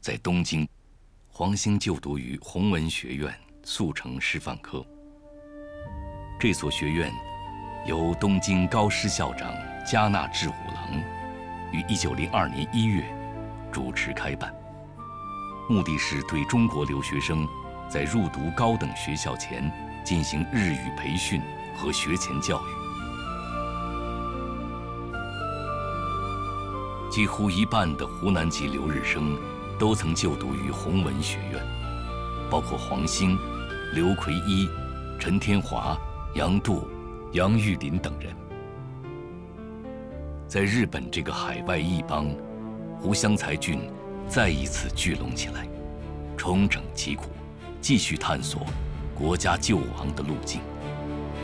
在东京，黄兴就读于弘文学院速成师范科。这所学院由东京高师校长加纳志五郎于1902年1月主持开办，目的是对中国留学生在入读高等学校前进行日语培训和学前教育。几乎一半的湖南籍留日生都曾就读于弘文学院，包括黄兴、刘奎一、陈天华、杨度、杨玉林等人。在日本这个海外异邦，胡湘才郡再一次聚拢起来，重整旗鼓，继续探索国家救亡的路径。